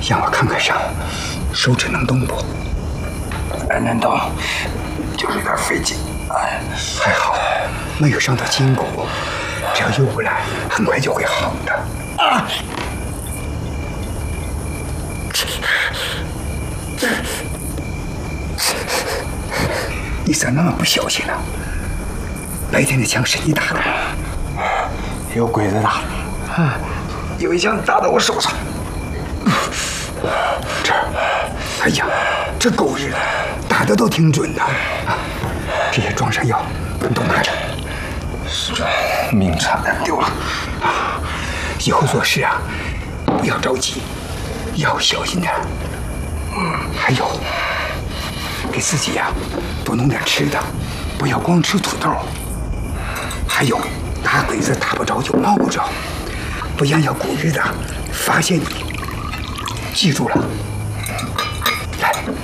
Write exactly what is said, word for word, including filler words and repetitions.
让我看看伤，手指能动不？ 哎，能动，就是有点费劲。哎， 还好，没有伤到筋骨，只要游回来，很快就会好的。啊！你咋那么不小心呢？白天的枪是你打的？ 有鬼子打的。啊，有一枪打到我手上。 这儿，哎呀，这狗日的，打的都挺准的。啊，这些装上药，都拿着。 是这命差点丢了。 啊，以后做事啊，不要着急，要小心点。嗯，还有，给自己呀、啊、多弄点吃的，不要光吃土豆。还有，打鬼子打不着就摸不着，不然要狗日的发现你。记住了，来。